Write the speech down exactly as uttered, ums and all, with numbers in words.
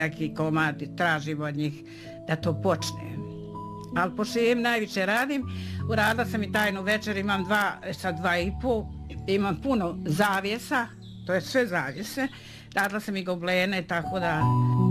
neki komadi, tražim od njih da to počne. Ali pošto im najviše radim, uradila sam i tajnu večer, imam dva, sa dva i pol, imam puno zavjesa, to je sve zavjese, radila sam i goblene, tako da